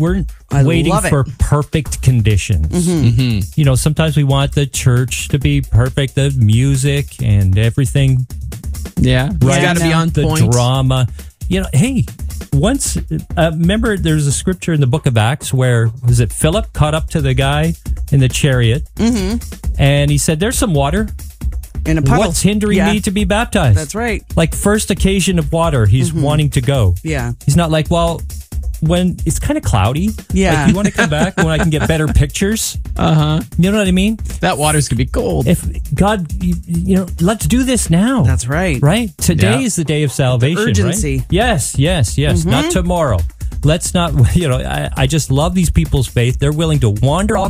we're I waiting love it. for perfect conditions. You know, sometimes we want the church to be perfect, the music and everything. Yeah. It's got to be on the point. drama. You know, hey, once remember there's a scripture in the book of Acts where was it Philip caught up to the guy in the chariot and he said, "There's some water. In a puddle. What's hindering Yeah. me to be baptized?" That's right. Like first occasion of water, he's wanting to go. Yeah. He's not like, well, when it's kind of cloudy. Yeah. Like, you want to come back when I can get better pictures? You know what I mean? That water's going to be cold. If God, you know, let's do this now. That's right. Right? Today Yeah. is the day of salvation, urgency. right? Yes. Not tomorrow. Let's not, you know, I just love these people's faith. They're willing to wander all